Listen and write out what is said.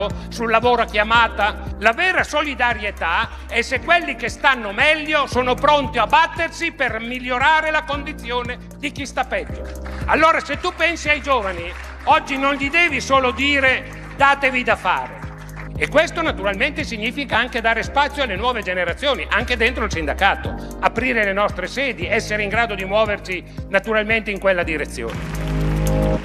sul lavoro a chiamata. La vera solidarietà è se quelli che stanno meglio sono pronti a battersi per migliorare la condizione di chi sta peggio. Allora, se tu pensi ai giovani, oggi non gli devi solo dire datevi da fare. E questo naturalmente significa anche dare spazio alle nuove generazioni, anche dentro il sindacato, aprire le nostre sedi, essere in grado di muoverci naturalmente in quella direzione.